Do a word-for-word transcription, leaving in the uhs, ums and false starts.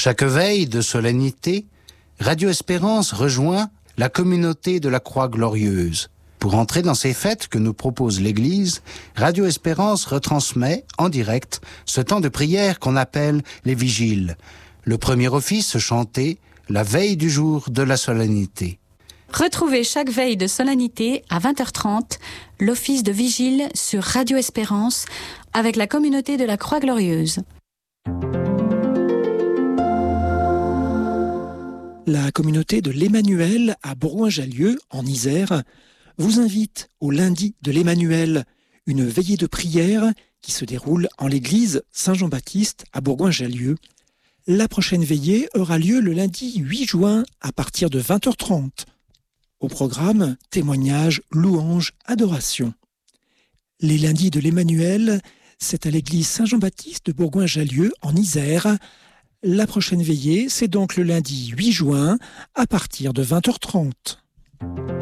chaque veille de solennité, Radio Espérance rejoint la communauté de la Croix Glorieuse. Pour entrer dans ces fêtes que nous propose l'Église, Radio Espérance retransmet en direct ce temps de prière qu'on appelle les vigiles. Le premier office chanté la veille du jour de la solennité. Retrouvez chaque veille de solennité à vingt heures trente l'office de vigile sur Radio Espérance avec la communauté de la Croix Glorieuse. La communauté de l'Emmanuel à Bourgoin-Jallieu, en Isère, vous invite au lundi de l'Emmanuel, une veillée de prière qui se déroule en l'église Saint-Jean-Baptiste à Bourgoin-Jallieu. La prochaine veillée aura lieu le lundi huit juin à partir de vingt heures trente. Au programme, témoignages, louanges, adoration. Les lundis de l'Emmanuel, c'est à l'église Saint-Jean-Baptiste de Bourgoin-Jallieu en Isère. La prochaine veillée, c'est donc le lundi huit juin à partir de vingt heures trente.